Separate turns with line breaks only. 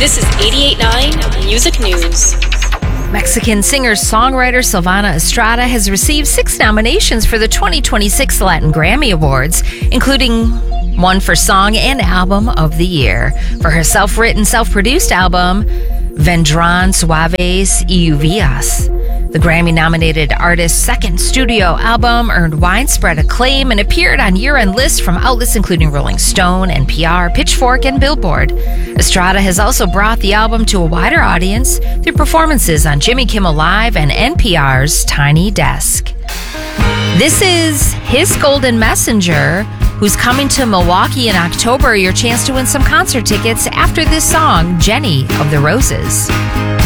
This is 88.9 Music News.
Mexican singer-songwriter Silvana Estrada has received 6 nominations for the 2026 Latin Grammy Awards, including one for Song and Album of the Year for her self-written, self-produced album, Vendrán Suaves y Lluvias. The Grammy-nominated artist's second studio album earned widespread acclaim and appeared on year-end lists from outlets including Rolling Stone, NPR, Pitchfork, and Billboard. Estrada has also brought the album to a wider audience through performances on Jimmy Kimmel Live and NPR's Tiny Desk. This is His Golden Messenger, who's coming to Milwaukee in October. Your chance to win some concert tickets after this song, Jenny of the Roses.